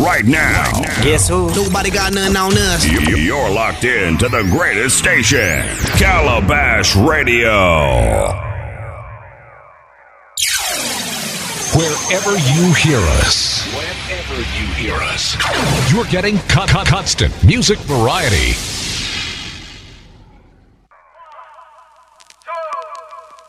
right now. Guess who? Nobody got nothing on us. You're locked in to the greatest station, Calabash Radio. Wherever you hear us, you're getting constant music variety.